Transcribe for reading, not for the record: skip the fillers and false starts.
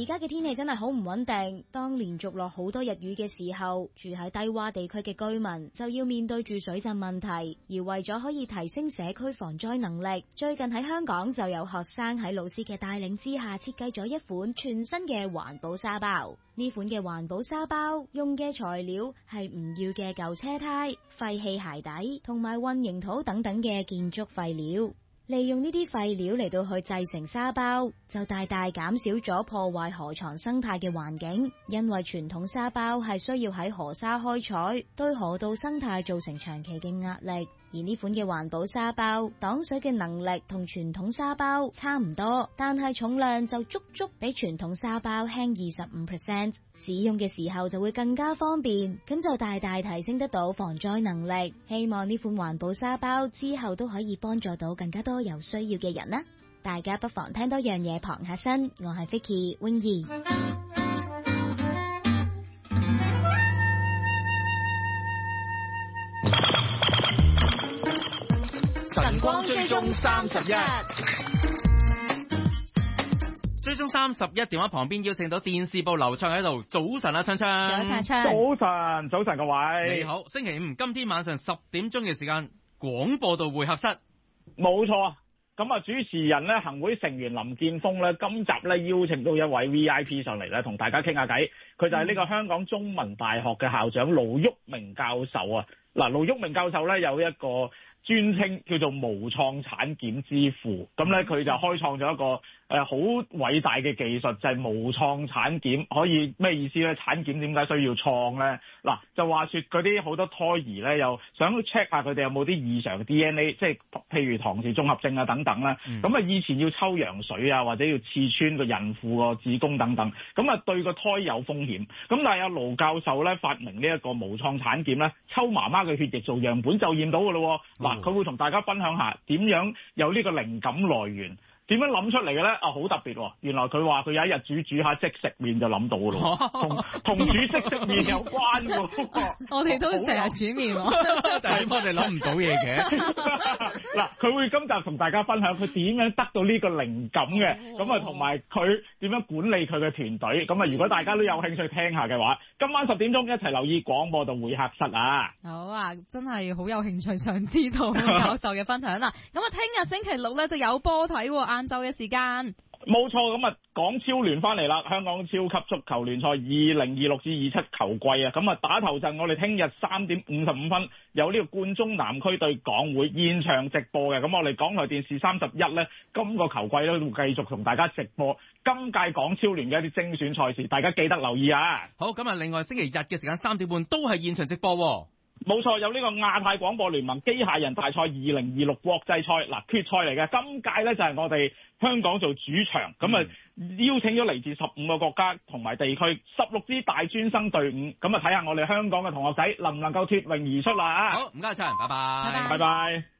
家嘅天氣真係好唔穩定，當連續落好多日雨嘅時候，住喺低洼地區嘅居民就要面對住水浸問題。而為咗可以提升社區防災能力，最近喺香港就有學生喺老師嘅帶領之下設計咗一款全新嘅環保沙包。呢款嘅環保沙包用嘅材料係唔要嘅舊車胎、廢棄鞋底同埋混凝土等等嘅建築廢料。利用呢啲廢料嚟到去製成沙包，就大大減少咗破壞河床生態嘅環境。因為傳統沙包係需要喺河沙開採，對河道生態造成長期嘅壓力。而呢款嘅環保沙包擋水嘅能力同傳統沙包差唔多，但係重量就足足比傳統沙包輕25%，使用嘅時候就會更加方便，咁就大大提升得到防災能力。希望呢款環保沙包之後都可以幫助到更加多有需要嘅人啦。大家不妨聽多樣嘢傍下身。我係 Vicky Wing。 晨光追蹤31，追蹤31電話旁邊邀請到電視部劉暢喺度。早晨啊，暢暢。 早晨各位。 你好，星期五今天晚上10點鐘嘅時間，廣播道會客室。 冇錯。咁啊，主持人咧，行會成員林健鋒咧，今集咧邀請到一位 VIP 上嚟咧，同大家傾下偈。佢就係呢個香港中文大學嘅校長盧煜明教授啊。嗱，盧煜明教授咧有一個專稱叫做無創產檢之父，咁咧佢就開創咗一個好偉大嘅技術，就係無創產檢。可以咩意思咧？產檢點解需要創咧？嗱，就話說嗰啲好多胎兒咧，又想 check 下佢哋有冇啲異常 DNA， 即係譬如唐氏綜合症啊等等啦。咁啊，以前要抽羊水啊，或者要刺穿個孕婦個子宮等等，咁啊對個胎有風險。咁但係阿盧教授咧發明呢一個無創產檢咧，抽媽媽嘅血液做樣本就驗到㗎咯。嗱，佢會同大家分享下點樣有呢個靈感來源。點樣諗出嚟嘅咧？啊，好特別喎！原來佢話佢有一日煮下即食麵就諗到嘅咯，同煮即食麵有關嘅。 我哋都成日煮麵喎， 但係我哋諗唔到嘢嘅。 嗱，佢會今集同大家分享佢點樣得到呢個靈感嘅，咁啊同埋佢點樣管理佢嘅團隊。咁啊，如果大家都有興趣聽下嘅話，今晚10點鐘一齊留意廣播道會客室啊！ 好啊，真係好有興趣想知道教授嘅分享啦。咁啊，聽日星期六咧就有波睇喎。晏晝嘅時間， 冇錯。咁啊，港超聯翻嚟啦，香港超級足球聯賽2026至27球季啊，咁啊打頭陣，我哋聽日3點55分有呢個冠忠南區對港會現場直播嘅。咁我哋港台電視31咧，今個球季咧都會繼續同大家直播今屆港超聯嘅一啲精選賽事，大家記得留意啊。 好，咁啊，另外星期日嘅時間3點半都係現場直播喎。 冇錯，有呢個亞太廣播聯盟機械人大賽2026國際賽，嗱，決賽嚟嘅。今屆咧就係我哋香港做主場，咁啊邀請咗嚟自15個國家同埋地區16支大專生隊伍，咁啊睇下我哋香港嘅同學仔能唔能夠脫穎而出啦。 好，唔該晒，拜拜， 拜拜。